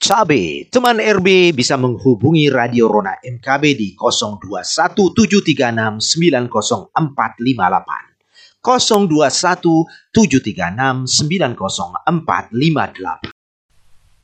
Cabe, teman RB bisa menghubungi Radio Rona MKB di 021736900458. 021736900458.